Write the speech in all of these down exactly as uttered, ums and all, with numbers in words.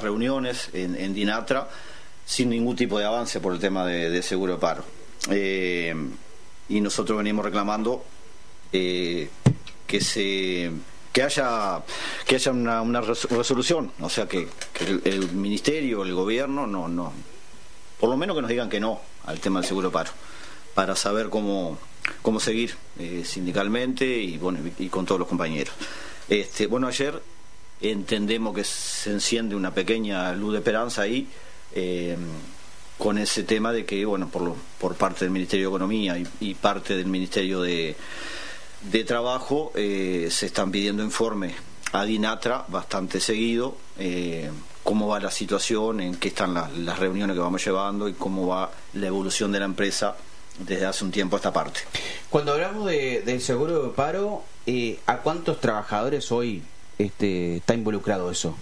reuniones en, en Dinatra sin ningún tipo de avance por el tema de, de seguro de paro. Eh, y nosotros venimos reclamando eh, que se que haya que haya una, una resolución, o sea que, que el, el ministerio, el gobierno, no, no, por lo menos que nos digan que no al tema del seguro de paro, para saber cómo cómo seguir eh, sindicalmente y bueno y con todos los compañeros. Este, bueno, ayer entendemos que se enciende una pequeña luz de esperanza ahí, eh, con ese tema de que bueno por lo, por parte del Ministerio de Economía y, y parte del Ministerio de, de Trabajo eh, se están pidiendo informes a Dinatra bastante seguido, eh, cómo va la situación, en qué están las, las reuniones que vamos llevando y cómo va la evolución de la empresa desde hace un tiempo a esta parte. Cuando hablamos de, del seguro de paro, eh, ¿a cuántos trabajadores hoy este, está involucrado eso?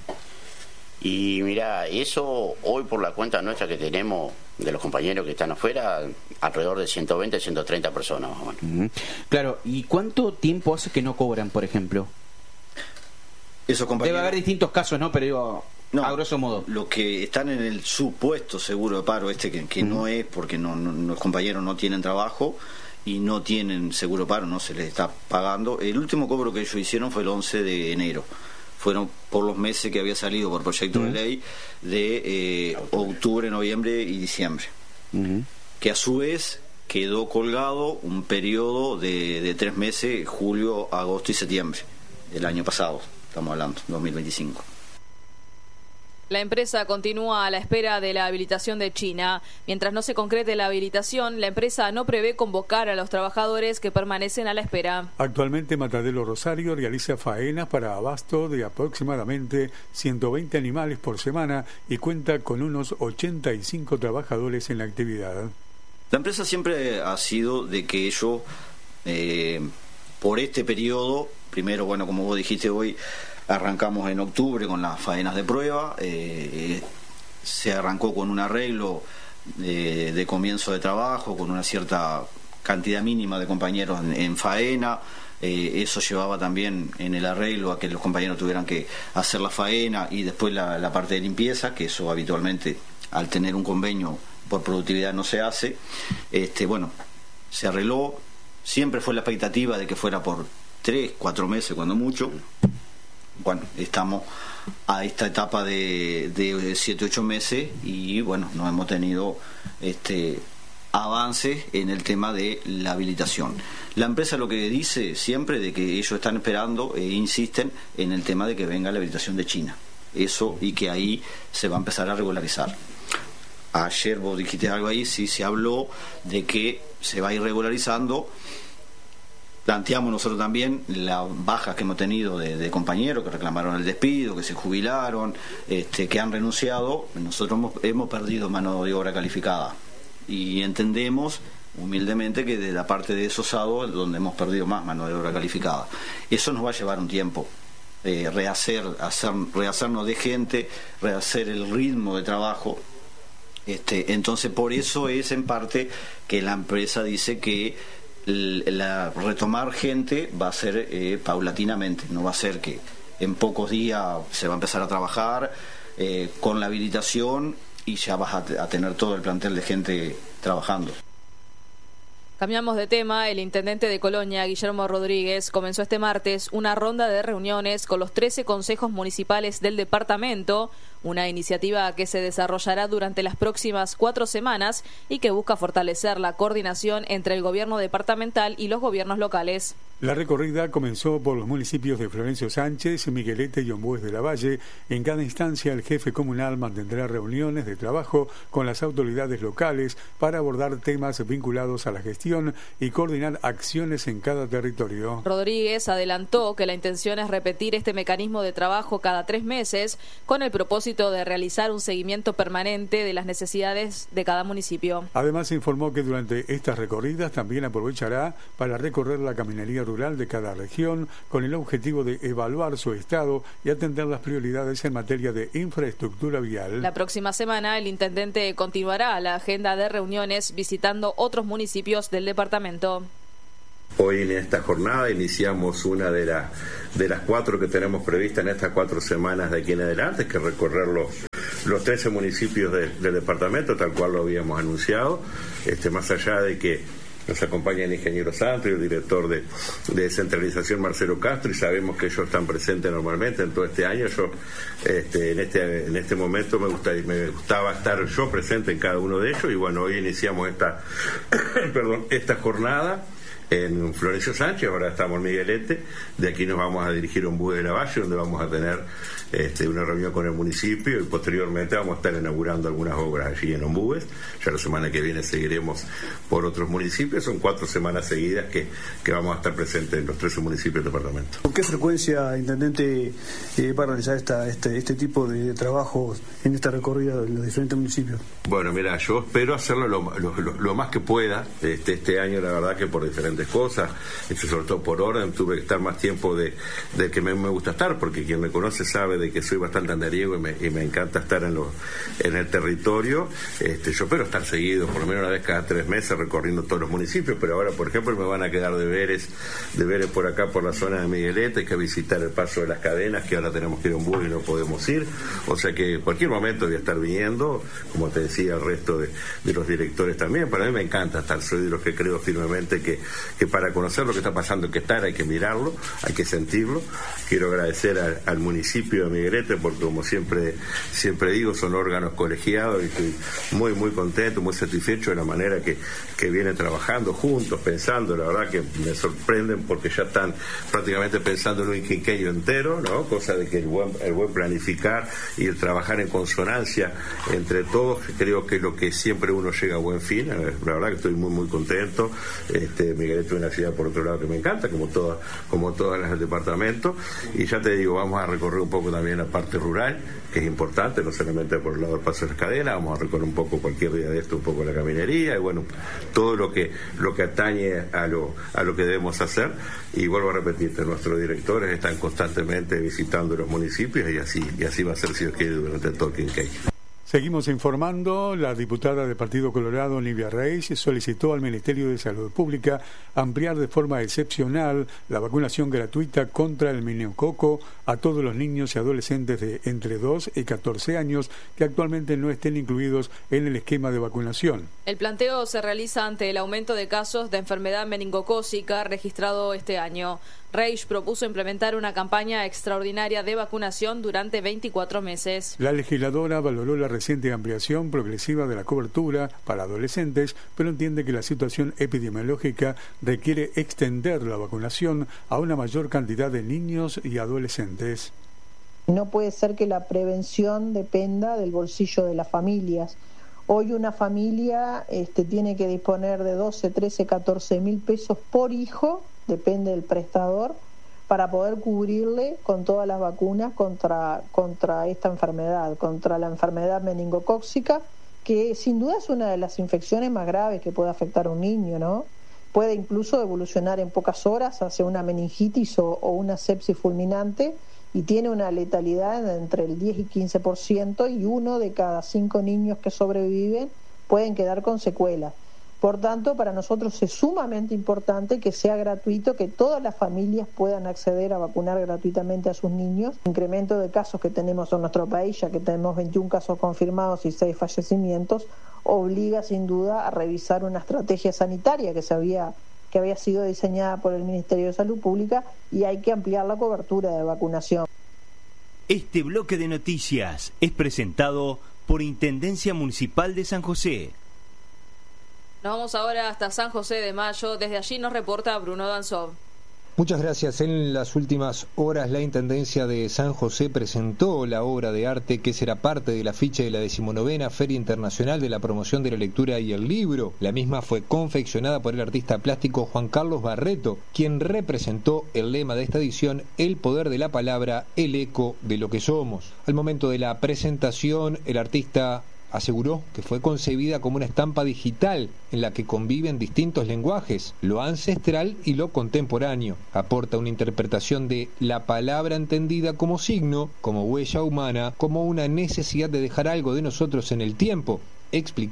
Y mira, eso hoy por la cuenta nuestra que tenemos de los compañeros que están afuera, alrededor de ciento veinte, ciento treinta personas más o menos. Uh-huh. Claro, ¿y cuánto tiempo hace que no cobran, por ejemplo? Esos compañeros... Debe haber distintos casos, ¿no? Pero digo, no, a grosso modo. Los que están en el supuesto seguro de paro, este que, que uh-huh. no es, porque no, no, los compañeros no tienen trabajo y no tienen seguro de paro, no se les está pagando. El último cobro que ellos hicieron fue el once de enero. Fueron por los meses que había salido por proyecto uh-huh. de ley de eh, octubre, noviembre y diciembre. Uh-huh. Que a su vez quedó colgado un periodo de, de tres meses, julio, agosto y septiembre del año pasado, estamos hablando, dos mil veinticinco. La empresa continúa a la espera de la habilitación de China. Mientras no se concrete la habilitación, la empresa no prevé convocar a los trabajadores que permanecen a la espera. Actualmente Matadero Rosario realiza faenas para abasto de aproximadamente ciento veinte animales por semana y cuenta con unos ochenta y cinco trabajadores en la actividad. La empresa siempre ha sido de que ellos, eh, por este periodo, primero, bueno, como vos dijiste hoy, arrancamos en octubre con las faenas de prueba, eh, se arrancó con un arreglo de, de comienzo de trabajo, con una cierta cantidad mínima de compañeros en, en faena, eh, eso llevaba también en el arreglo a que los compañeros tuvieran que hacer la faena y después la, la parte de limpieza, que eso habitualmente al tener un convenio por productividad no se hace. Este, bueno, se arregló, siempre fue la expectativa de que fuera por tres, cuatro meses cuando mucho. Bueno, estamos a esta etapa de, de siete, ocho meses y bueno, no hemos tenido este avances en el tema de la habilitación. La empresa lo que dice siempre de que ellos están esperando e insisten en el tema de que venga la habilitación de China. Eso, y que ahí se va a empezar a regularizar. Ayer vos dijiste algo ahí, sí se habló de que se va a ir regularizando. Planteamos nosotros también las bajas que hemos tenido de, de compañeros que reclamaron el despido, que se jubilaron, este, que han renunciado. Nosotros hemos, hemos perdido mano de obra calificada y entendemos humildemente que de la parte de esos S A D O es donde hemos perdido más mano de obra calificada. Eso nos va a llevar un tiempo, eh, rehacer, hacer, rehacernos de gente, rehacer el ritmo de trabajo. Este, entonces por eso es en parte que la empresa dice que la retomar gente va a ser eh, paulatinamente, no va a ser que en pocos días se va a empezar a trabajar eh, con la habilitación y ya vas a, t- a tener todo el plantel de gente trabajando. Cambiamos de tema. El intendente de Colonia, Guillermo Rodríguez, comenzó este martes una ronda de reuniones con los trece consejos municipales del departamento, una iniciativa que se desarrollará durante las próximas cuatro semanas y que busca fortalecer la coordinación entre el gobierno departamental y los gobiernos locales. La recorrida comenzó por los municipios de Florencio Sánchez, Miguelete y Ombues de la Valle. En cada instancia, el jefe comunal mantendrá reuniones de trabajo con las autoridades locales para abordar temas vinculados a la gestión y coordinar acciones en cada territorio. Rodríguez adelantó que la intención es repetir este mecanismo de trabajo cada tres meses con el propósito de realizar un seguimiento permanente de las necesidades de cada municipio. Además, informó que durante estas recorridas también aprovechará para recorrer la caminaría rural de cada región con el objetivo de evaluar su estado y atender las prioridades en materia de infraestructura vial. La próxima semana el intendente continuará la agenda de reuniones visitando otros municipios del departamento. Hoy en esta jornada iniciamos una de las de las cuatro que tenemos previstas en estas cuatro semanas de aquí en adelante, que es recorrer los, los trece municipios de, del departamento, tal cual lo habíamos anunciado, este, más allá de que nos acompaña el ingeniero Santos y el director de, de descentralización Marcelo Castro, y sabemos que ellos están presentes normalmente en todo este año. Yo este, en este en este momento me gusta, me gustaba estar yo presente en cada uno de ellos, y bueno, hoy iniciamos esta perdón esta jornada en Florencio Sánchez, ahora estamos en Miguelete, de aquí nos vamos a dirigir a Ombúes de la Valle, donde vamos a tener este, una reunión con el municipio, y posteriormente vamos a estar inaugurando algunas obras allí en Ombúes. Ya la semana que viene seguiremos por otros municipios, son cuatro semanas seguidas que, que vamos a estar presentes en los trece municipios del departamento. ¿Con qué frecuencia, intendente, eh, va a realizar esta, este, este tipo de trabajos en esta recorrida de los diferentes municipios? Bueno, mira, yo espero hacerlo lo, lo, lo, lo más que pueda este, este año, la verdad que por diferentes cosas, este, sobre todo por orden, tuve que estar más tiempo de, de que me, me gusta estar, porque quien me conoce sabe de que soy bastante andariego y me, y me encanta estar en, los, en el territorio. Este, yo espero estar seguido, por lo menos una vez cada tres meses, recorriendo todos los municipios, pero ahora, por ejemplo, me van a quedar deberes, deberes por acá, por la zona de Miguelete, hay que visitar el Paso de las Cadenas, que ahora tenemos que ir a un bus y no podemos ir, o sea que en cualquier momento voy a estar viniendo, como te decía, el resto de, de los directores también. Para mí me encanta estar, soy de los que creo firmemente que que para conocer lo que está pasando hay que estar, hay que mirarlo, hay que sentirlo. Quiero agradecer a, al municipio de Miguelete, porque como siempre siempre digo, son órganos colegiados, y estoy muy muy contento, muy satisfecho de la manera que, que vienen trabajando juntos, pensando. La verdad que me sorprenden, porque ya están prácticamente pensando en un quinquenio entero, ¿no? Cosa de que el buen, el buen planificar y el trabajar en consonancia entre todos, creo que es lo que siempre uno llega a buen fin. La verdad que estoy muy muy contento. Este, Miguelete es una ciudad, por otro lado, que me encanta, como todas como todas las del departamento, y ya te digo, vamos a recorrer un poco también la parte rural, que es importante, no solamente por el lado del Paso de las Cadenas, vamos a recorrer un poco cualquier día de esto, un poco la caminería, y bueno, todo lo que lo que atañe a lo a lo que debemos hacer. Y vuelvo a repetirte, nuestros directores están constantemente visitando los municipios, y así y así va a ser, si Dios quiere, durante todo el quinquenio. Seguimos informando. La diputada del Partido Colorado, Nivia Reis, solicitó al Ministerio de Salud Pública ampliar de forma excepcional la vacunación gratuita contra el meningococo a todos los niños y adolescentes de entre dos y catorce años que actualmente no estén incluidos en el esquema de vacunación. El planteo se realiza ante el aumento de casos de enfermedad meningocócica registrado este año. Reich propuso implementar una campaña extraordinaria de vacunación durante veinticuatro meses. La legisladora valoró la reciente ampliación progresiva de la cobertura para adolescentes, pero entiende que la situación epidemiológica requiere extender la vacunación a una mayor cantidad de niños y adolescentes. No puede ser que la prevención dependa del bolsillo de las familias. Hoy una familia este, tiene que disponer de doce, trece, catorce mil pesos por hijo, depende del prestador, para poder cubrirle con todas las vacunas contra, contra esta enfermedad, contra la enfermedad meningocócica, que sin duda es una de las infecciones más graves que puede afectar a un niño, ¿no? Puede incluso evolucionar en pocas horas hacia una meningitis o, o una sepsis fulminante, y tiene una letalidad de entre el diez y quince por ciento, y uno de cada cinco niños que sobreviven pueden quedar con secuelas. Por tanto, para nosotros es sumamente importante que sea gratuito, que todas las familias puedan acceder a vacunar gratuitamente a sus niños. El incremento de casos que tenemos en nuestro país, ya que tenemos veintiún casos confirmados y seis fallecimientos, obliga sin duda a revisar una estrategia sanitaria que se había que había sido diseñada por el Ministerio de Salud Pública, y hay que ampliar la cobertura de vacunación. Este bloque de noticias es presentado por Intendencia Municipal de San José. Nos vamos ahora hasta San José de Mayo. Desde allí nos reporta Bruno Danzov. Muchas gracias. En las últimas horas la Intendencia de San José presentó la obra de arte que será parte del afiche de la decimonovena Feria Internacional de la Promoción de la Lectura y el Libro. La misma fue confeccionada por el artista plástico Juan Carlos Barreto, quien representó el lema de esta edición: el poder de la palabra, el eco de lo que somos. Al momento de la presentación, el artista aseguró que fue concebida como una estampa digital en la que conviven distintos lenguajes, lo ancestral y lo contemporáneo. Aporta una interpretación de la palabra entendida como signo, como huella humana, como una necesidad de dejar algo de nosotros en el tiempo, explicó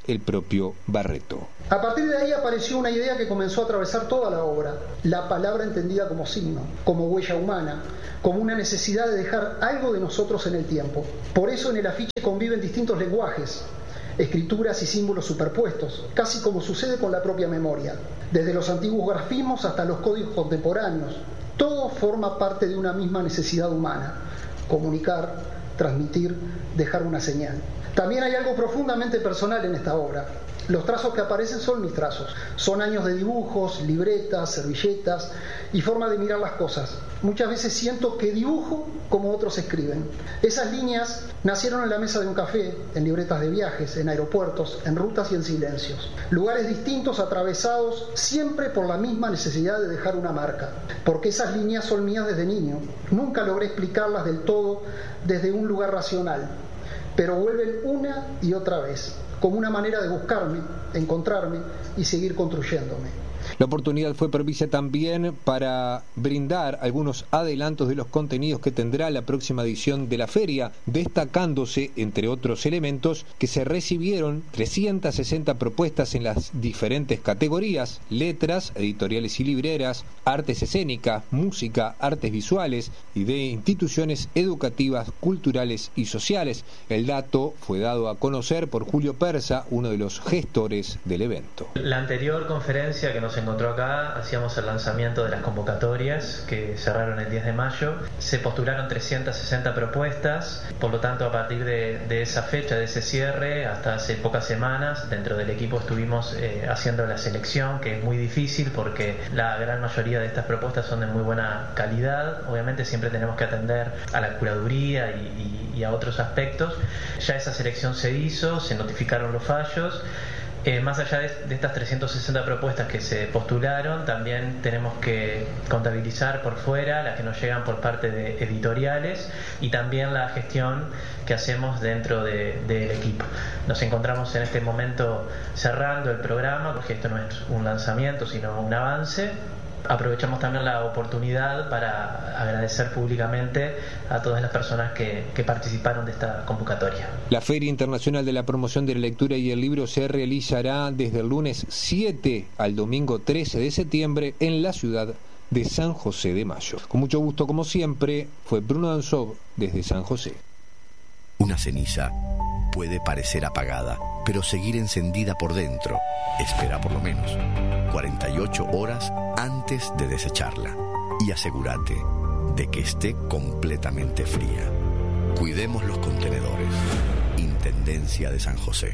el propio Barreto. A partir de ahí apareció una idea que comenzó a atravesar toda la obra, la palabra entendida como signo, como huella humana, como una necesidad de dejar algo de nosotros en el tiempo. Por eso en el afiche conviven distintos lenguajes, escrituras y símbolos superpuestos, casi como sucede con la propia memoria. Desde los antiguos grafismos hasta los códigos contemporáneos, todo forma parte de una misma necesidad humana: comunicar, transmitir, dejar una señal. También hay algo profundamente personal en esta obra. Los trazos que aparecen son mis trazos. Son años de dibujos, libretas, servilletas y forma de mirar las cosas. Muchas veces siento que dibujo como otros escriben. Esas líneas nacieron en la mesa de un café, en libretas de viajes, en aeropuertos, en rutas y en silencios. Lugares distintos atravesados siempre por la misma necesidad de dejar una marca. Porque esas líneas son mías desde niño. Nunca logré explicarlas del todo desde un lugar racional, pero vuelven una y otra vez, como una manera de buscarme, encontrarme y seguir construyéndome. La oportunidad fue propicia también para brindar algunos adelantos de los contenidos que tendrá la próxima edición de la feria, destacándose, entre otros elementos, que se recibieron trescientas sesenta propuestas en las diferentes categorías: letras, editoriales y libreras, artes escénicas, música, artes visuales y de instituciones educativas, culturales y sociales. El dato fue dado a conocer por Julio Persa, uno de los gestores del evento. La anterior conferencia que nos encontró acá, hacíamos el lanzamiento de las convocatorias que cerraron el diez de mayo. Se postularon trescientas sesenta propuestas, por lo tanto a partir de, de esa fecha, de ese cierre, hasta hace pocas semanas dentro del equipo estuvimos eh, haciendo la selección, que es muy difícil porque la gran mayoría de estas propuestas son de muy buena calidad. Obviamente siempre tenemos que atender a la curaduría y, y, y a otros aspectos. Ya esa selección se hizo, se notificaron los fallos. Eh, más allá de, de estas trescientas sesenta propuestas que se postularon, también tenemos que contabilizar por fuera las que nos llegan por parte de editoriales y también la gestión que hacemos dentro de, del equipo. Nos encontramos en este momento cerrando el programa, porque esto no es un lanzamiento sino un avance. Aprovechamos también la oportunidad para agradecer públicamente a todas las personas que, que participaron de esta convocatoria. La Feria Internacional de la Promoción de la Lectura y el Libro se realizará desde el lunes siete al domingo trece de septiembre en la ciudad de San José de Mayo. Con mucho gusto, como siempre, fue Bruno Danzov desde San José. Una ceniza puede parecer apagada, pero seguir encendida por dentro. Espera por lo menos cuarenta y ocho horas antes de desecharla y asegúrate de que esté completamente fría. Cuidemos los contenedores. Intendencia de San José.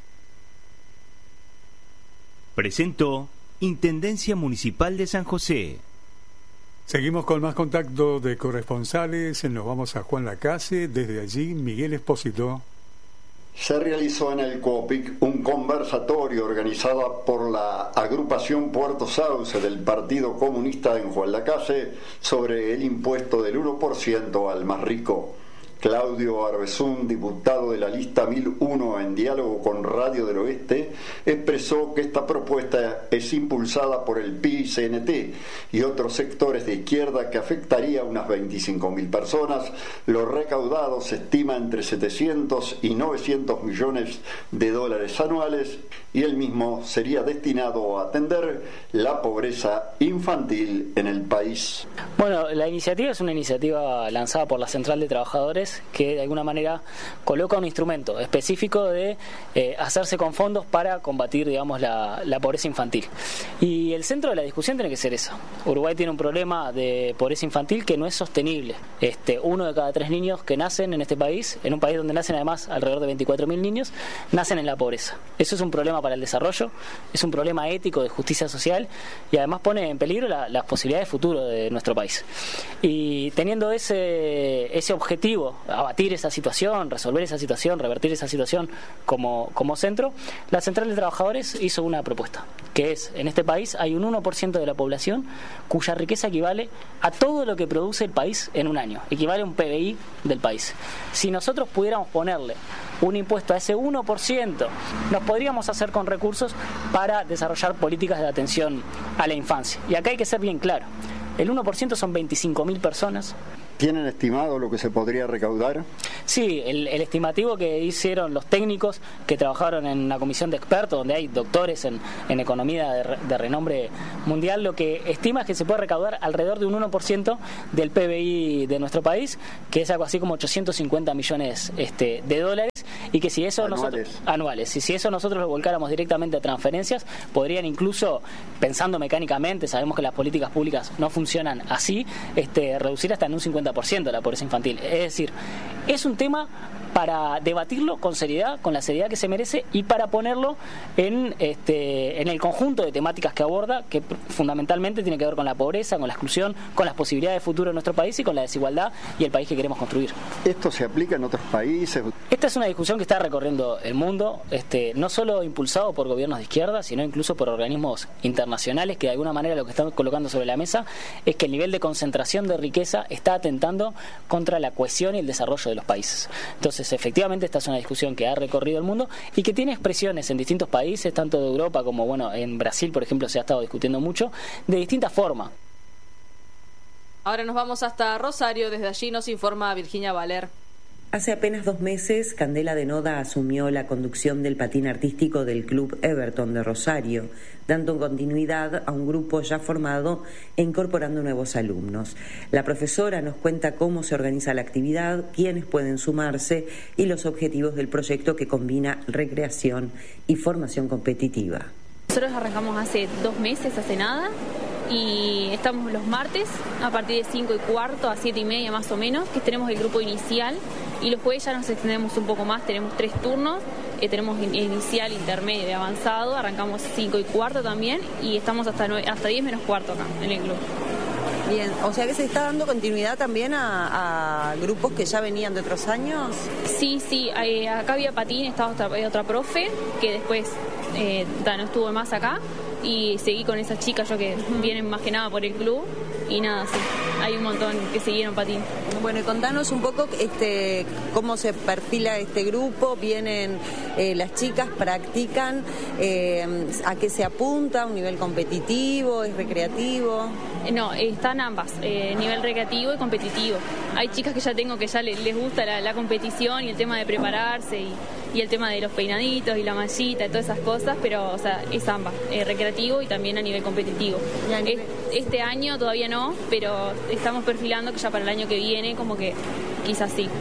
Presentó Intendencia Municipal de San José. Seguimos con más contacto de corresponsales. Nos vamos a Juan Lacase. Desde allí, Miguel Espósito. Se realizó en el COPIC un conversatorio organizado por la agrupación Puerto Sauce del Partido Comunista en Juan Lacase sobre el impuesto del uno por ciento al más rico. Claudio Arbezún, diputado de la lista mil uno en diálogo con Radio del Oeste, expresó que esta propuesta es impulsada por el P I C N T y otros sectores de izquierda que afectaría a unas veinticinco mil personas. Lo recaudado se estima entre setecientos y novecientos millones de dólares anuales y el mismo sería destinado a atender la pobreza infantil en el país. Bueno, la iniciativa es una iniciativa lanzada por la Central de Trabajadores que de alguna manera coloca un instrumento específico de eh, hacerse con fondos para combatir, digamos, la, la pobreza infantil. Y el centro de la discusión tiene que ser eso. Uruguay tiene un problema de pobreza infantil que no es sostenible. Este, uno de cada tres niños que nacen en este país, en un país donde nacen además alrededor de veinticuatro mil niños, nacen en la pobreza. Eso es un problema para el desarrollo, es un problema ético de justicia social y además pone en peligro la, las posibilidades de futuro de nuestro país. Y teniendo ese, ese objetivo, abatir esa situación, resolver esa situación, revertir esa situación como, como centro, la Central de Trabajadores hizo una propuesta, que es, en este país hay un uno por ciento de la población cuya riqueza equivale a todo lo que produce el país en un año, equivale a un P B I del país. Si nosotros pudiéramos ponerle un impuesto a ese uno por ciento, nos podríamos hacer con recursos para desarrollar políticas de atención a la infancia. Y acá hay que ser bien claro, el uno por ciento son veinticinco mil personas ¿Tienen estimado lo que se podría recaudar? Sí, el, el estimativo que hicieron los técnicos que trabajaron en una comisión de expertos, donde hay doctores en, en economía de, de renombre mundial, lo que estima es que se puede recaudar alrededor de un uno por ciento del P B I de nuestro país, que es algo así como ochocientos cincuenta millones este, de dólares, y que si eso anuales. nosotros anuales, y si eso nosotros lo volcáramos directamente a transferencias, podrían incluso, pensando mecánicamente, sabemos que las políticas públicas no funcionan así, este, reducir hasta en un cincuenta por ciento la pobreza infantil. Es decir, es un tema para debatirlo con seriedad, con la seriedad que se merece, y para ponerlo en este en el conjunto de temáticas que aborda, que fundamentalmente tiene que ver con la pobreza, con la exclusión, con las posibilidades de futuro de nuestro país y con la desigualdad y el país que queremos construir. ¿Esto se aplica en otros países? Esta es una discusión que está recorriendo el mundo, este, no solo impulsado por gobiernos de izquierda, sino incluso por organismos internacionales que de alguna manera lo que están colocando sobre la mesa es que el nivel de concentración de riqueza está atentando contra la cohesión y el desarrollo de los países. Entonces, efectivamente, esta es una discusión que ha recorrido el mundo y que tiene expresiones en distintos países, tanto de Europa como, bueno, en Brasil, por ejemplo, se ha estado discutiendo mucho, de distintas formas. Ahora nos vamos hasta Rosario, desde allí nos informa Virginia Valer. Hace apenas dos meses, Candela de Noda asumió la conducción del patín artístico del Club Everton de Rosario, dando continuidad a un grupo ya formado e incorporando nuevos alumnos. La profesora nos cuenta cómo se organiza la actividad, quiénes pueden sumarse y los objetivos del proyecto que combina recreación y formación competitiva. Nosotros arrancamos hace dos meses, hace nada, y estamos los martes a partir de cinco y cuarto a siete y media más o menos, que tenemos el grupo inicial, y los jueves ya nos extendemos un poco más, tenemos tres turnos, eh, tenemos inicial, intermedio y avanzado, arrancamos cinco y cuarto también, y estamos hasta nueve, hasta diez menos cuarto acá en el club. Bien, o sea que se está dando continuidad también a, a grupos que ya venían de otros años. Sí, sí, eh, acá había patín, estaba otra, otra profe, que después eh, no estuvo más acá, y seguí con esas chicas yo que vienen más que nada por el club, y nada, sí, hay un montón que siguieron patín. Bueno, y contanos un poco este cómo se perfila este grupo, vienen eh, las chicas, practican, eh, a qué se apunta, un nivel competitivo, es recreativo. No, están ambas, eh, nivel recreativo y competitivo. Hay chicas que ya tengo que ya les, les gusta la, la competición y el tema de prepararse y, y el tema de los peinaditos y la mallita y todas esas cosas, pero o sea, es ambas, eh, recreativo y también a nivel competitivo. Es, este año todavía no, pero estamos perfilando que ya para el año que viene como que quizás sí,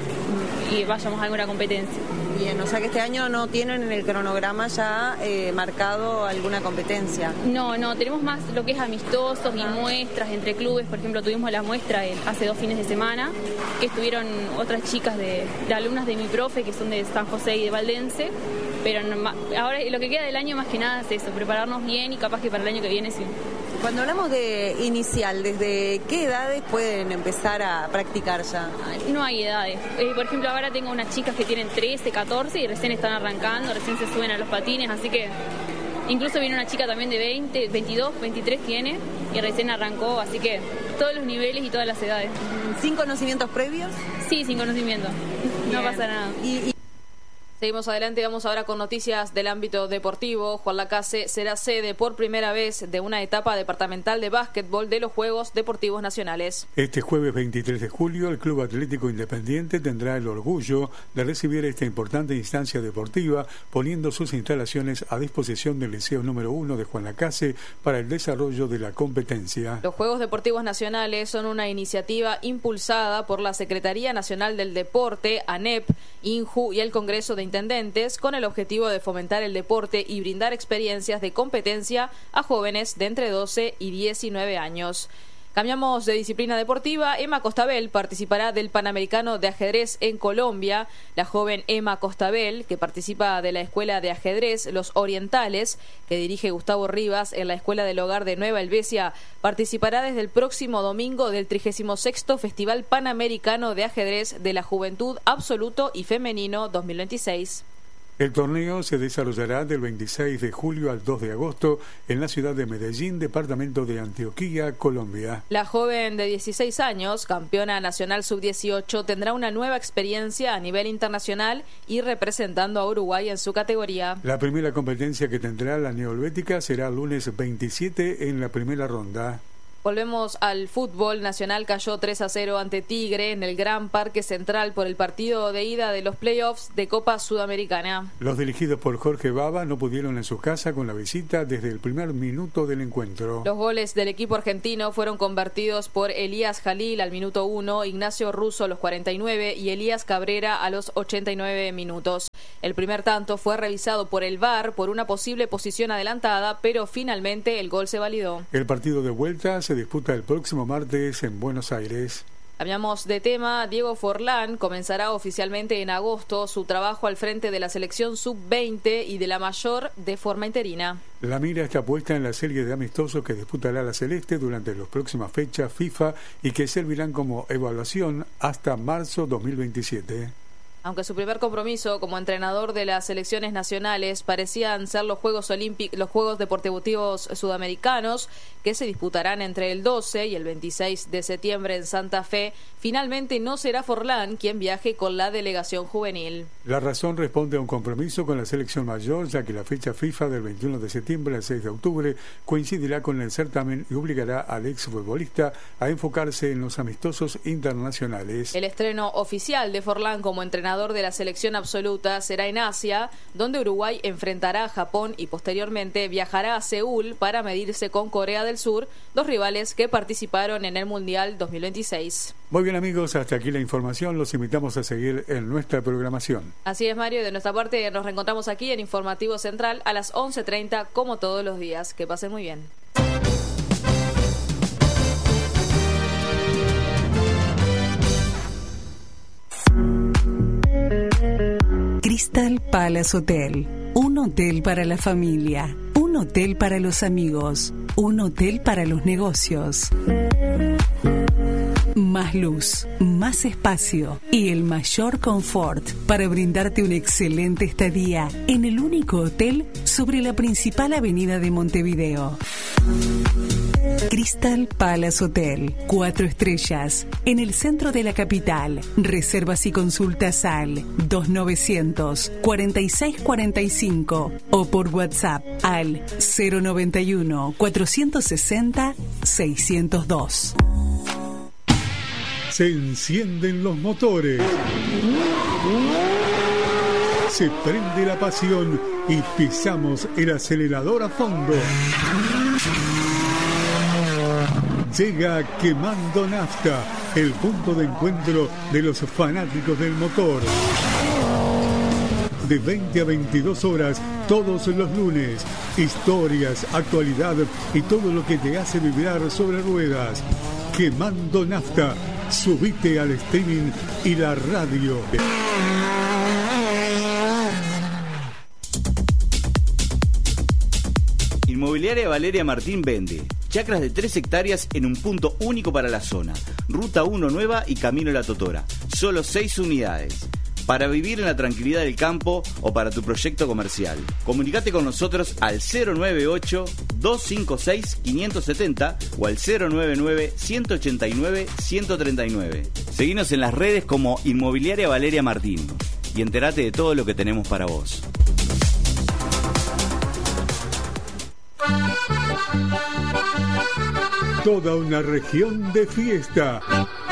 y vayamos a alguna competencia. Bien, o sea que este año no tienen en el cronograma ya eh, marcado alguna competencia. No, no, tenemos más lo que es amistosos y muestras entre clubes. Por ejemplo, tuvimos la muestra el, hace dos fines de semana, que estuvieron otras chicas de, de alumnas de mi profe, que son de San José y de Valdense. Pero no, ahora lo que queda del año más que nada es eso, prepararnos bien y capaz que para el año que viene sí. Cuando hablamos de inicial, ¿desde qué edades pueden empezar a practicar ya? No hay edades. Eh, por ejemplo, ahora tengo unas chicas que tienen trece, catorce y recién están arrancando, recién se suben a los patines, así que incluso viene una chica también de veinte, veintidós, veintitrés tiene y recién arrancó, así que todos los niveles y todas las edades. ¿Sin conocimientos previos? Sí, sin conocimiento. No pasa nada. Y, y... Seguimos adelante, vamos ahora con noticias del ámbito deportivo. Juan Lacase será sede por primera vez de una etapa departamental de básquetbol de los Juegos Deportivos Nacionales. Este jueves veintitrés de julio, el Club Atlético Independiente tendrá el orgullo de recibir esta importante instancia deportiva, poniendo sus instalaciones a disposición del Liceo número uno de Juan Lacase para el desarrollo de la competencia. Los Juegos Deportivos Nacionales son una iniciativa impulsada por la Secretaría Nacional del Deporte, ANEP, INJU y el Congreso de Intendentes, con el objetivo de fomentar el deporte y brindar experiencias de competencia a jóvenes de entre doce y diecinueve años. Cambiamos de disciplina deportiva. Emma Costabel participará del Panamericano de Ajedrez en Colombia. La joven Emma Costabel, que participa de la Escuela de Ajedrez Los Orientales, que dirige Gustavo Rivas en la Escuela del Hogar de Nueva Helvecia, participará desde el próximo domingo del trigésimo sexto Festival Panamericano de Ajedrez de la Juventud Absoluto y Femenino dos mil veintiséis. El torneo se desarrollará del veintiséis de julio al dos de agosto en la ciudad de Medellín, departamento de Antioquia, Colombia. La joven de dieciséis años, campeona nacional sub dieciocho, tendrá una nueva experiencia a nivel internacional y representando a Uruguay en su categoría. La primera competencia que tendrá la neohelvética será el lunes veintisiete en la primera ronda. Volvemos al fútbol. Nacional cayó tres a cero ante Tigre en el Gran Parque Central por el partido de ida de los playoffs de Copa Sudamericana. Los dirigidos por Jorge Baba no pudieron en su casa con la visita desde el primer minuto del encuentro. Los goles del equipo argentino fueron convertidos por Elías Jalil al minuto uno, Ignacio Russo a los cuarenta y nueve y Elías Cabrera a los ochenta y nueve minutos. El primer tanto fue revisado por el V A R por una posible posición adelantada, pero finalmente el gol se validó. El partido de vuelta se disputa el próximo martes en Buenos Aires. Cambiamos de tema. Diego Forlán comenzará oficialmente en agosto su trabajo al frente de la selección sub veinte y de la mayor de forma interina. La mira está puesta en la serie de amistosos que disputará la Celeste durante las próximas fechas FIFA y que servirán como evaluación hasta marzo dos mil veintisiete. Aunque su primer compromiso como entrenador de las selecciones nacionales parecían ser los Juegos Olímpicos, los Juegos Deportivos Sudamericanos, que se disputarán entre el doce y el veintiséis de septiembre en Santa Fe, finalmente no será Forlán quien viaje con la delegación juvenil. La razón responde a un compromiso con la selección mayor, ya que la fecha FIFA del veintiuno de septiembre al seis de octubre coincidirá con el certamen y obligará al exfutbolista a enfocarse en los amistosos internacionales. El estreno oficial de Forlán como entrenador de la selección absoluta será en Asia, donde Uruguay enfrentará a Japón y posteriormente viajará a Seúl para medirse con Corea del Sur, dos rivales que participaron en el Mundial dos mil veintiséis. Muy bien, amigos, hasta aquí la información. Los invitamos a seguir en nuestra programación. Así es, Mario, de nuestra parte nos reencontramos aquí en Informativo Central a las once treinta como todos los días. Que pasen muy bien. Crystal Palace Hotel, un hotel para la familia, un hotel para los amigos, un hotel para los negocios. Más luz, más espacio y el mayor confort para brindarte una excelente estadía en el único hotel sobre la principal avenida de Montevideo. Crystal Palace Hotel, cuatro estrellas, en el centro de la capital. Reservas y consultas al dos novecientos cuarenta y seis cuarenta y cinco o por WhatsApp al cero noventa y uno cuatrocientos sesenta seiscientos dos. Se encienden los motores. Se prende la pasión y pisamos el acelerador a fondo. Llega Quemando Nafta, el punto de encuentro de los fanáticos del motor. De veinte a veintidós horas, todos los lunes. Historias, actualidad y todo lo que te hace vibrar sobre ruedas. Quemando Nafta. Subite al streaming y la radio. Inmobiliaria Valeria Martín vende chacras de tres hectáreas en un punto único para la zona. Ruta uno Nueva y Camino La Totora. Solo seis unidades. Para vivir en la tranquilidad del campo o para tu proyecto comercial. Comunicate con nosotros al cero nueve ocho, dos cinco seis, cinco siete cero o al cero nueve nueve, uno ocho nueve, uno tres nueve. Seguinos en las redes como Inmobiliaria Valeria Martín y entérate de todo lo que tenemos para vos. Toda una región de fiesta.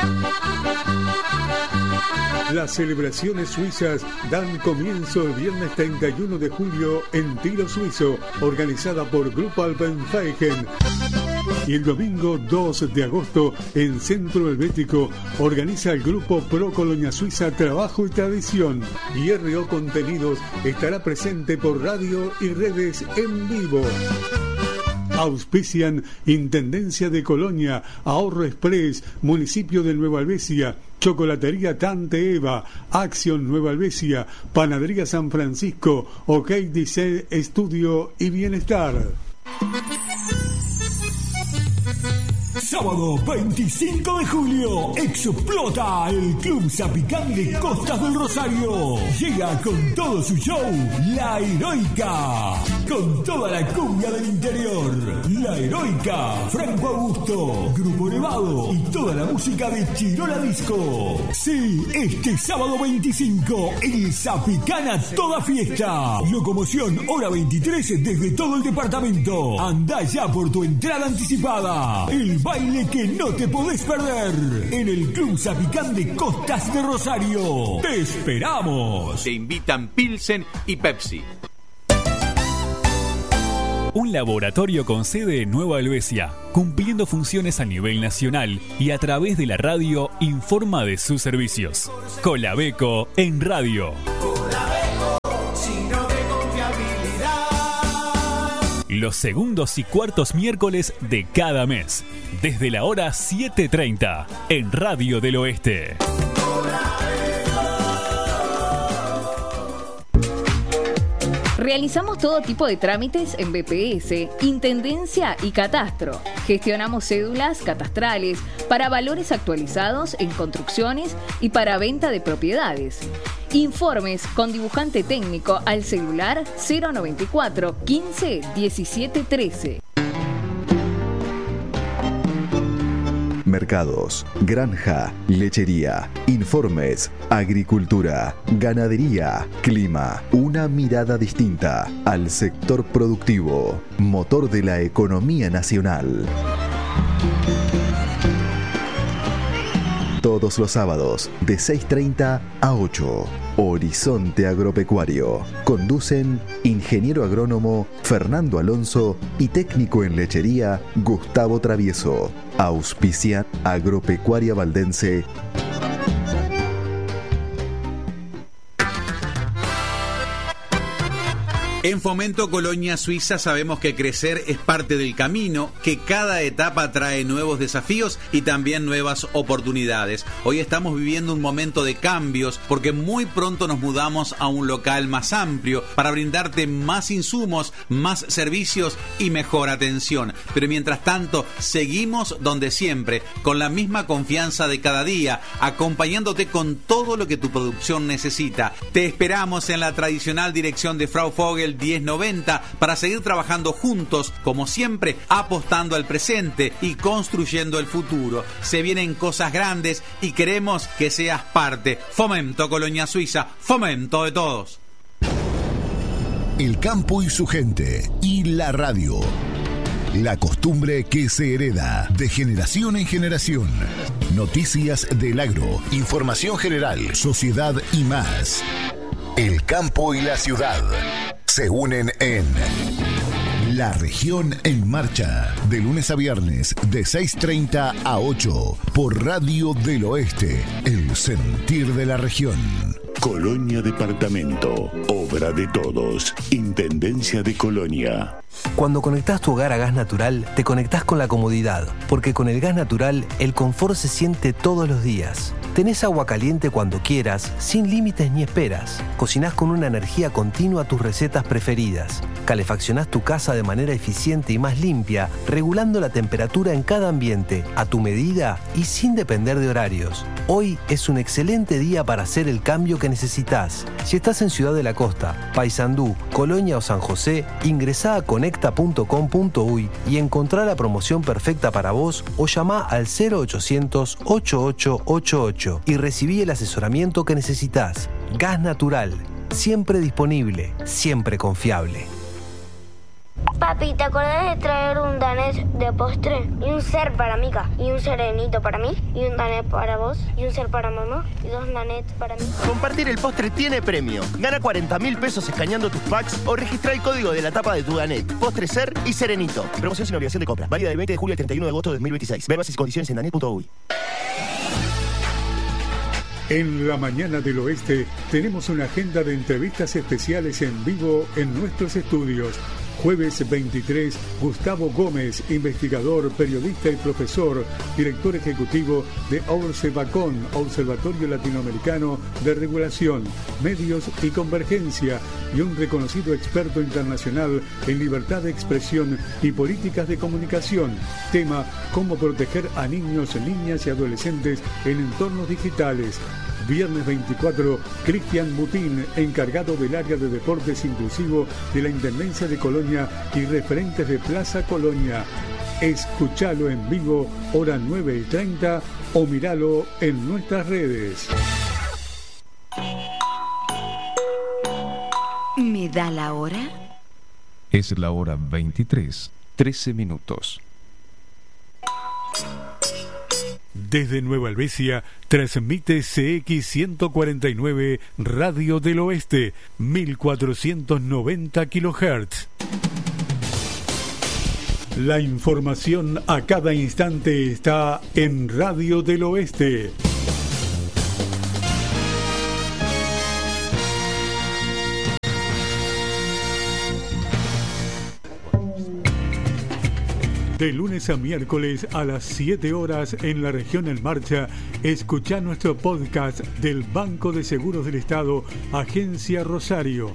Las celebraciones suizas dan comienzo el viernes treinta y uno de julio en Tiro Suizo, organizada por Grupo Alpenfeigen. Y el domingo dos de agosto en Centro Helvético organiza el grupo Pro Colonia Suiza Trabajo y Tradición. Y R O Contenidos estará presente por radio y redes en vivo. Auspician Intendencia de Colonia, Ahorro Express, Municipio de Nueva Albesia, Chocolatería Tante Eva, Acción Nueva Albesia, Panadería San Francisco, OK Design Estudio y Bienestar. sábado veinticinco de julio explota el Club Zapicán de Costas del Rosario. Llega con todo su show La Heroica, con toda la cumbia del interior. La Heroica, Franco Augusto, Grupo Nevado y toda la música de Chirola Disco. Sí, este sábado veinticinco el Zapicán a toda fiesta. Locomoción hora veintitrés desde todo el departamento. Anda ya por tu entrada anticipada. El baile que no te podés perder en el Club Zapicán de Costas de Rosario. ¡Te esperamos! Te invitan Pilsen y Pepsi. Un laboratorio con sede en Nueva Helvecia, cumpliendo funciones a nivel nacional y a través de la radio informa de sus servicios. Colabeco en radio. Los segundos y cuartos miércoles de cada mes, desde la hora siete treinta, en Radio del Oeste. Realizamos todo tipo de trámites en B P S, Intendencia y Catastro. Gestionamos cédulas catastrales para valores actualizados en construcciones y para venta de propiedades. Informes con dibujante técnico al celular cero noventa y cuatro, quince, diecisiete, trece. Mercados, granja, lechería, informes, agricultura, ganadería, clima. Una mirada distinta al sector productivo, motor de la economía nacional. Todos los sábados de seis treinta a ocho. Horizonte Agropecuario. Conducen ingeniero agrónomo Fernando Alonso y técnico en lechería Gustavo Travieso. Auspicia Agropecuaria Valdense. En Fomento Colonia Suiza sabemos que crecer es parte del camino, que cada etapa trae nuevos desafíos y también nuevas oportunidades. Hoy estamos viviendo un momento de cambios porque muy pronto nos mudamos a un local más amplio para brindarte más insumos, más servicios y mejor atención. Pero mientras tanto, seguimos donde siempre, con la misma confianza de cada día, acompañándote con todo lo que tu producción necesita. Te esperamos en la tradicional dirección de Frau Vogel diez noventa para seguir trabajando juntos, como siempre, apostando al presente y construyendo el futuro. Se vienen cosas grandes y queremos que seas parte. Fomento Colonia Suiza, fomento de todos. El campo y su gente y la radio. La costumbre que se hereda de generación en generación. Noticias del agro, información general, sociedad y más. El campo y la ciudad se unen en La Región en Marcha, de lunes a viernes de seis treinta a ocho por Radio del Oeste, el sentir de la región. Colonia Departamento, obra de todos, Intendencia de Colonia. Cuando conectás tu hogar a gas natural, te conectás con la comodidad, porque con el gas natural el confort se siente todos los días. Tenés agua caliente cuando quieras, sin límites ni esperas. Cocinás con una energía continua tus recetas preferidas. Calefaccionás tu casa de manera eficiente y más limpia, regulando la temperatura en cada ambiente, a tu medida y sin depender de horarios. Hoy es un excelente día para hacer el cambio que necesitas. Si estás en Ciudad de la Costa, Paysandú, Colonia o San José, ingresá a conecta punto com punto uy y encontrá la promoción perfecta para vos o llamá al cero ochocientos, ochenta y ocho ochenta y ocho y recibí el asesoramiento que necesitas. Gas natural, siempre disponible, siempre confiable. Papi, ¿te acordás de traer un danés de postre? Y un ser para Mica, y un serenito para mí, y un danés para vos, y un ser para mamá, y dos danets para mí. Compartir el postre tiene premio. Gana cuarenta mil pesos escaneando tus packs o registra el código de la tapa de tu danet. Postre, ser y serenito. Promoción sin obligación de compra. Válida del veinte de julio al treinta y uno de agosto de dos mil veintiséis. Ver bases y condiciones en danet punto uy. En la mañana del oeste tenemos una agenda de entrevistas especiales en vivo en nuestros estudios. Jueves veintitrés, Gustavo Gómez, investigador, periodista y profesor, director ejecutivo de ORCEVACON, Observatorio Latinoamericano de Regulación, Medios y Convergencia, y un reconocido experto internacional en libertad de expresión y políticas de comunicación. Tema: cómo proteger a niños, niñas y adolescentes en entornos digitales. Viernes veinticuatro, Cristian Butín, encargado del área de deportes inclusivo de la Intendencia de Colonia y referentes de Plaza Colonia. Escuchalo en vivo, hora nueve y treinta, o miralo en nuestras redes. ¿Me da la hora? Es la hora veintitrés, trece minutos. Desde Nueva Helvecia, transmite C X ciento cuarenta y nueve Radio del Oeste, mil cuatrocientos noventa kilohertz. La información a cada instante está en Radio del Oeste. De lunes a miércoles a las siete horas en la región En Marcha, escucha nuestro podcast del Banco de Seguros del Estado, Agencia Rosario.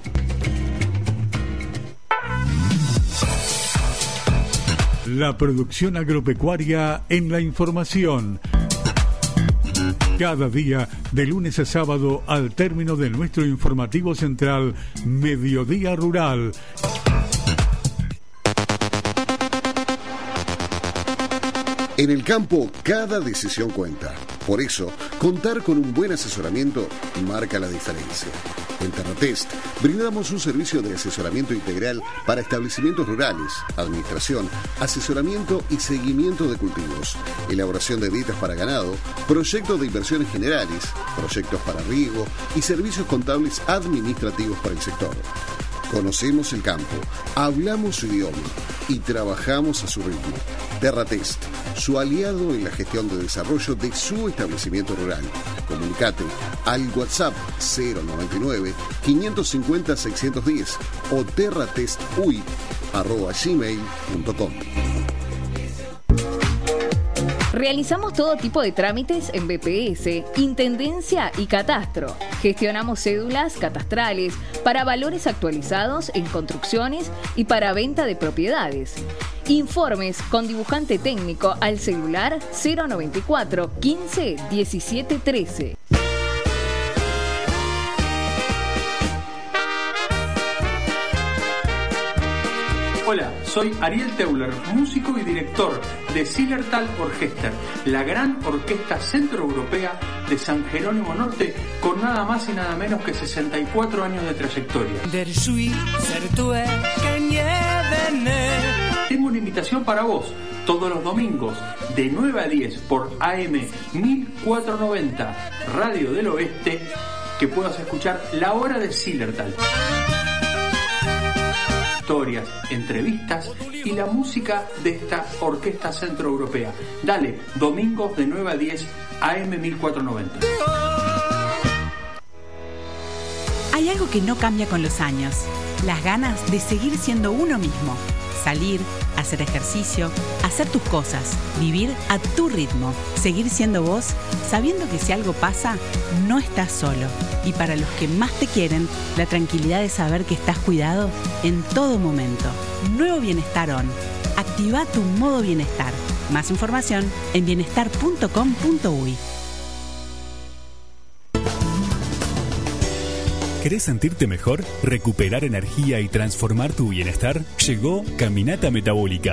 La producción agropecuaria en la información. Cada día, de lunes a sábado, al término de nuestro informativo central, Mediodía Rural. En el campo, cada decisión cuenta. Por eso, contar con un buen asesoramiento marca la diferencia. En Terratest brindamos un servicio de asesoramiento integral para establecimientos rurales, administración, asesoramiento y seguimiento de cultivos, elaboración de dietas para ganado, proyectos de inversiones generales, proyectos para riego y servicios contables administrativos para el sector. Conocemos el campo, hablamos su idioma y trabajamos a su ritmo. Terratest, su aliado en la gestión de desarrollo de su establecimiento rural. Comunicate al WhatsApp cero noventa y nueve, quinientos cincuenta, seiscientos diez o terratestuy arroba gmail punto com. Realizamos todo tipo de trámites en B P S, Intendencia y Catastro. Gestionamos cédulas catastrales para valores actualizados en construcciones y para venta de propiedades. Informes con dibujante técnico al celular cero noventa y cuatro, quince, diecisiete, trece. Hola, soy Ariel Teuler, músico y director de Zillertal Orchester, la gran orquesta centroeuropea de San Jerónimo Norte, con nada más y nada menos que sesenta y cuatro años de trayectoria. Tengo una invitación para vos, todos los domingos, de nueve a diez, por A M mil cuatrocientos noventa, Radio del Oeste, que puedas escuchar La Hora de Zillertal. Historias, entrevistas y la música de esta orquesta centroeuropea. Dale, domingos de nueve a diez, A M mil cuatrocientos noventa. Hay algo que no cambia con los años: las ganas de seguir siendo uno mismo. Salir, hacer ejercicio, hacer tus cosas, vivir a tu ritmo, seguir siendo vos, sabiendo que si algo pasa, no estás solo. Y para los que más te quieren, la tranquilidad de saber que estás cuidado en todo momento. Nuevo Bienestar On. Activa tu modo bienestar. Más información en bienestar punto com punto uy. ¿Querés sentirte mejor? ¿Recuperar energía y transformar tu bienestar? Llegó Caminata Metabólica.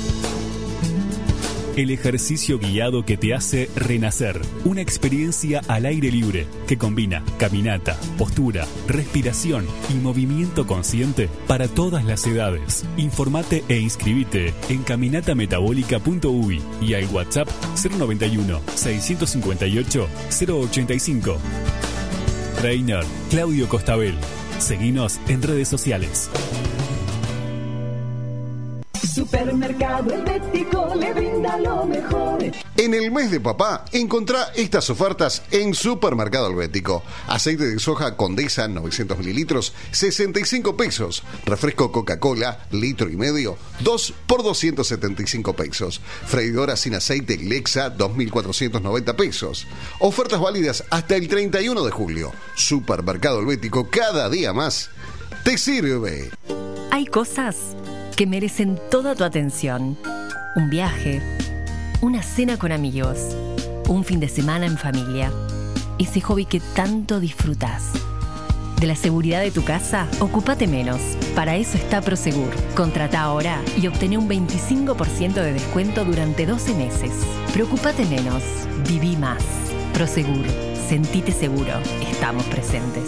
El ejercicio guiado que te hace renacer. Una experiencia al aire libre que combina caminata, postura, respiración y movimiento consciente para todas las edades. Informate e inscribite en caminata metabólica punto uy y al WhatsApp cero noventa y uno, seiscientos cincuenta y ocho, cero ochenta y cinco. Trainer Claudio Costabel. Seguinos en redes sociales. Supermercado Helvético le brinda lo mejor. En el mes de papá, encontrá estas ofertas en Supermercado Helvético. Aceite de soja Condesa, novecientos mililitros, sesenta y cinco pesos. Refresco Coca-Cola, litro y medio, dos por doscientos setenta y cinco pesos. Freidora sin aceite Lexa, dos mil cuatrocientos noventa pesos. Ofertas válidas hasta el treinta y uno de julio. Supermercado Helvético, cada día más te sirve. Hay cosas que merecen toda tu atención. Un viaje, una cena con amigos, un fin de semana en familia, ese hobby que tanto disfrutas. De la seguridad de tu casa, ocúpate menos. Para eso está Prosegur. Contrata ahora y obtené un veinticinco por ciento de descuento durante doce meses. Preocúpate menos. Viví más. Prosegur. Sentite seguro. Estamos presentes.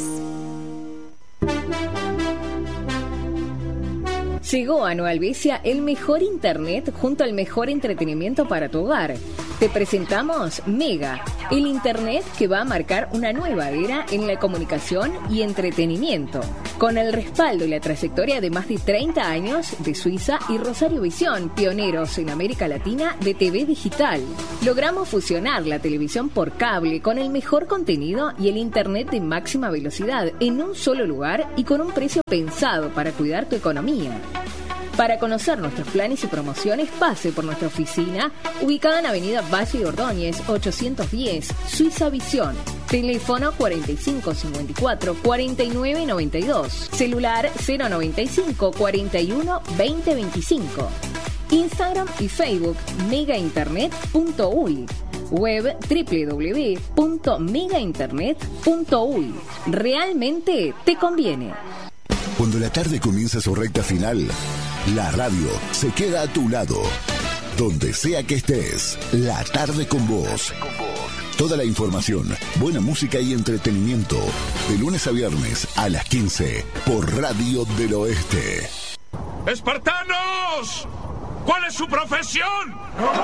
Llegó a Nueva Helvecia el mejor internet junto al mejor entretenimiento para tu hogar. Te presentamos Mega, el internet que va a marcar una nueva era en la comunicación y entretenimiento. Con el respaldo y la trayectoria de más de treinta años de Suiza y Rosario Visión, pioneros en América Latina de T V digital. Logramos fusionar la televisión por cable con el mejor contenido y el internet de máxima velocidad en un solo lugar y con un precio pensado para cuidar tu economía. Para conocer nuestros planes y promociones, pase por nuestra oficina, ubicada en Avenida Valle de Ordóñez, ochocientos diez, Suiza Visión. Teléfono cuarenta y cinco cincuenta y cuatro cuarenta y nueve noventa y dos. Celular cero noventa y cinco cuarenta y uno veinte veinticinco. Instagram y Facebook megainternet punto uy. Web doble u doble u doble u punto megainternet punto uy. Realmente te conviene. Cuando la tarde comienza su recta final, la radio se queda a tu lado. Donde sea que estés, la tarde con vos. Toda la información, buena música y entretenimiento. De lunes a viernes a las quince por Radio del Oeste. ¡Espartanos! ¿Cuál es su profesión?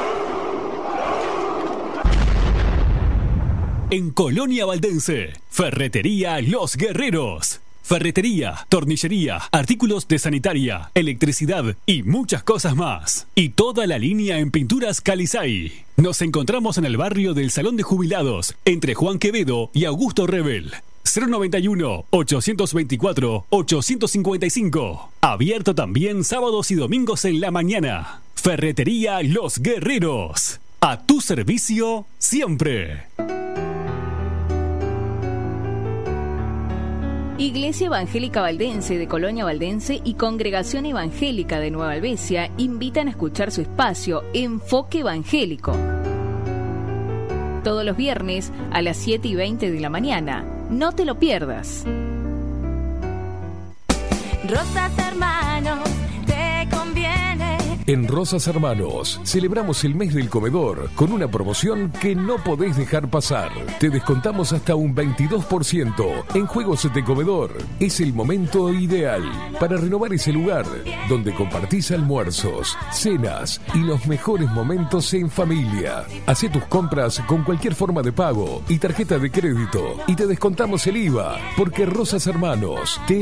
En Colonia Valdense, Ferretería Los Guerreros. Ferretería, tornillería, artículos de sanitaria, electricidad y muchas cosas más. Y toda la línea en pinturas Calizay. Nos encontramos en el barrio del Salón de Jubilados, entre Juan Quevedo y Augusto Rebel. cero noventa y uno, ochocientos veinticuatro, ochocientos cincuenta y cinco. Abierto también sábados y domingos en la mañana. Ferretería Los Guerreros. A tu servicio siempre. Iglesia Evangélica Valdense de Colonia Valdense y Congregación Evangélica de Nueva Helvecia invitan a escuchar su espacio Enfoque Evangélico. Todos los viernes a las siete y veinte de la mañana. No te lo pierdas. Rosas Hermanos, te conviene. En Rosas Hermanos celebramos el mes del comedor con una promoción que no podés dejar pasar. Te descontamos hasta un veintidós por ciento en juegos de comedor. Es el momento ideal para renovar ese lugar donde compartís almuerzos, cenas y los mejores momentos en familia. Hacé tus compras con cualquier forma de pago y tarjeta de crédito y te descontamos el I V A porque Rosas Hermanos te